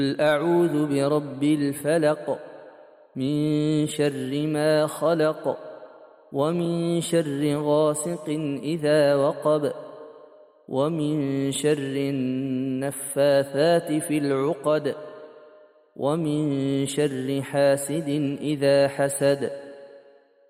قل أعوذ برب الفلق من شر ما خلق ومن شر غاسق إذا وقب ومن شر النفاثات في العقد ومن شر حاسد إذا حسد.